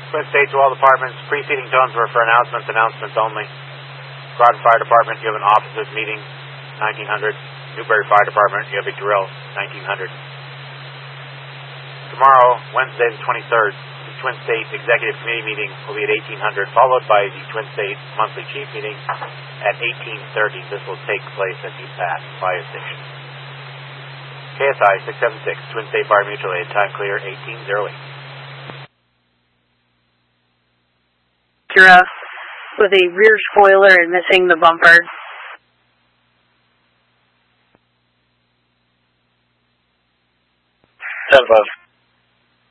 Twin State to all departments. Preceding tones were for announcements only. Groton Fire Department, you have an officers meeting, 1900. Newbury Fire Department, you have a drill, 1900. Tomorrow, Wednesday the 23rd, the Twin State Executive Committee meeting will be at 1800, followed by the Twin State Monthly Chief meeting at 1830. This will take place at the PAT Fire Station. KSI 676, Twin State Fire Mutual Aid, time clear 1808. Acura with a rear spoiler and missing the bumper. 10-5.